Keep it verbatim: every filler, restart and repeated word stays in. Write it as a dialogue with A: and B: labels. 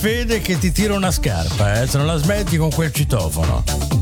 A: Fede che ti tira una scarpa, eh, se non la smetti con quel citofono.